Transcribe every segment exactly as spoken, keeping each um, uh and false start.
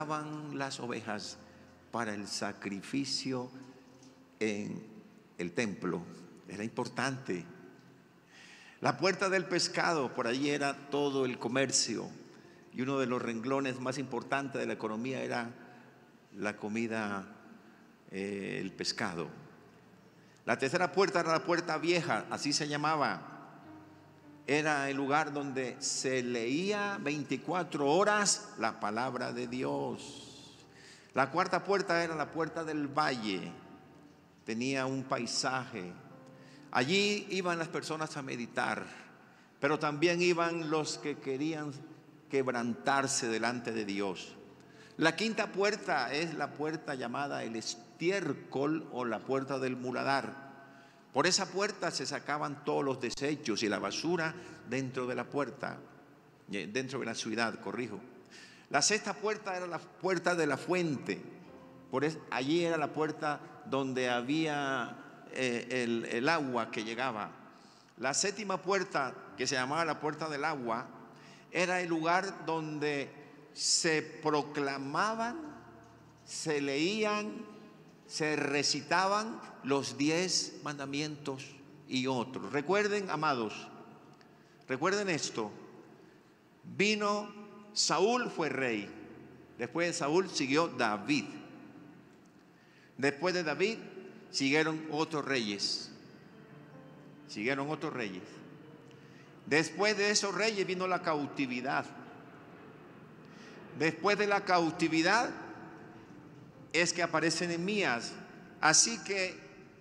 las ovejas para el sacrificio en el templo. Era importante. La puerta del pescado, por allí era todo el comercio, y uno de los renglones más importantes de la economía era la comida, eh, el pescado. La tercera puerta era la puerta vieja, así se llamaba. Era el lugar donde se leía veinticuatro horas la palabra de Dios. La cuarta puerta era la puerta del valle. Tenía un paisaje. Allí iban las personas a meditar, pero también iban los que querían quebrantarse delante de Dios. La quinta puerta es la puerta llamada el estiércol o la puerta del muladar. Por esa puerta se sacaban todos los desechos y la basura dentro de la puerta, dentro de la ciudad, corrijo. La sexta puerta era la puerta de la fuente. Por eso, allí era la puerta donde había eh, el, el agua que llegaba. La séptima puerta, que se llamaba la puerta del agua, era el lugar donde se proclamaban, se leían, se recitaban los diez mandamientos y otros. Recuerden, amados, recuerden esto. Vino Saúl, fue rey. Después de Saúl siguió David. Después de David siguieron otros reyes. Siguieron otros reyes. Después de esos reyes vino la cautividad. Después de la cautividad es que aparece Nehemías. Así que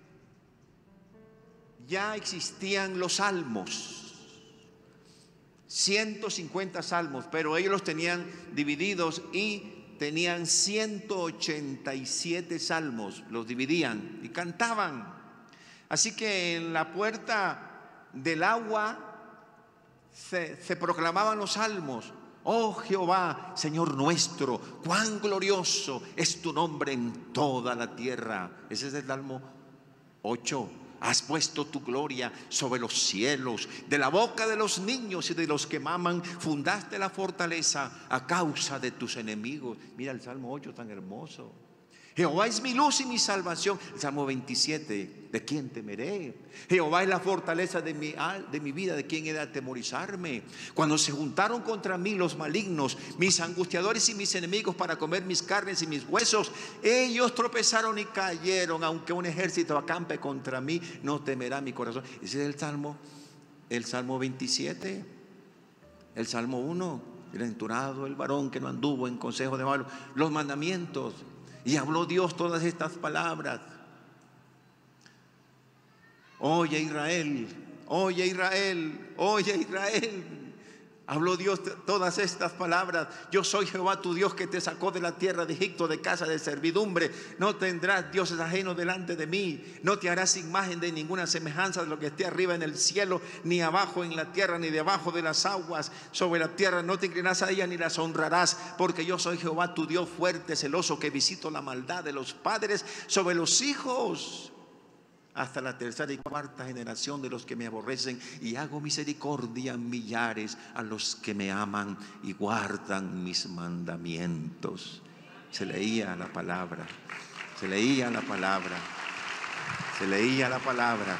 ya existían los salmos, ciento cincuenta salmos, pero ellos los tenían divididos y tenían ciento ochenta y siete salmos, los dividían y cantaban. Así que en la puerta del agua se, se proclamaban los salmos. Oh Jehová, Señor nuestro, cuán glorioso es tu nombre en toda la tierra. Ese es el Salmo ocho. Has puesto tu gloria sobre los cielos. De la boca de los niños y de los que maman fundaste la fortaleza a causa de tus enemigos. Mira el Salmo ocho tan hermoso. Jehová es mi luz y mi salvación. El Salmo veintisiete, ¿de quién temeré? Jehová es la fortaleza de mi, de mi vida, ¿de quién he de atemorizarme? Cuando se juntaron contra mí los malignos, mis angustiadores y mis enemigos para comer mis carnes y mis huesos, ellos tropezaron y cayeron. Aunque un ejército acampe contra mí, no temerá mi corazón. Ese es el Salmo, el Salmo veintisiete. El Salmo uno, bienaventurado el varón que no anduvo en consejo de malos. Los mandamientos. Y habló Dios todas estas palabras. Oye Israel, oye Israel, oye Israel. Habló Dios todas estas palabras. Yo soy Jehová tu Dios que te sacó de la tierra de Egipto, de casa de servidumbre. No tendrás dioses ajenos delante de mí. No te harás imagen de ninguna semejanza de lo que esté arriba en el cielo, ni abajo en la tierra, ni debajo de las aguas sobre la tierra. No te inclinarás a ella ni las honrarás, porque yo soy Jehová tu Dios fuerte, celoso, que visito la maldad de los padres sobre los hijos hasta la tercera y cuarta generación de los que me aborrecen, y hago misericordia a millares a los que me aman y guardan mis mandamientos. Se leía la palabra, se leía la palabra, se leía la palabra.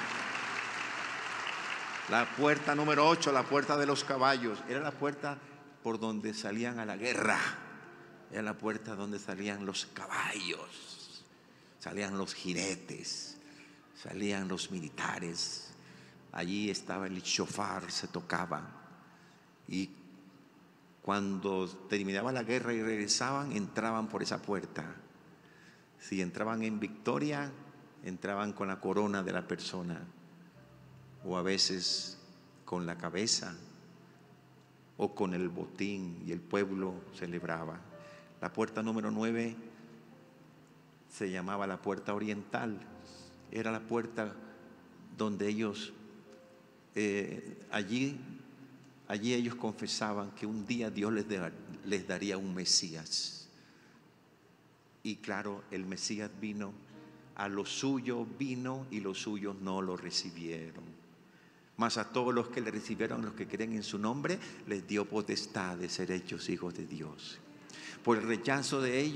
La puerta número ocho, la puerta de los caballos, era la puerta por donde salían a la guerra. Era la puerta donde salían los caballos, salían los jinetes, salían los militares. Allí estaba el shofar, se tocaba. Y cuando terminaba la guerra y regresaban, entraban por esa puerta. Si entraban en victoria, entraban con la corona de la persona, o a veces con la cabeza, o con el botín, y el pueblo celebraba. La puerta número nueve se llamaba la puerta oriental. Era la puerta donde ellos, eh, allí, allí ellos confesaban que un día Dios les, de, les daría un Mesías. Y claro, el Mesías vino, a lo suyo vino y los suyos no lo recibieron. Mas a todos los que le recibieron, los que creen en su nombre, les dio potestad de ser hechos hijos de Dios. por el rechazo de ellos.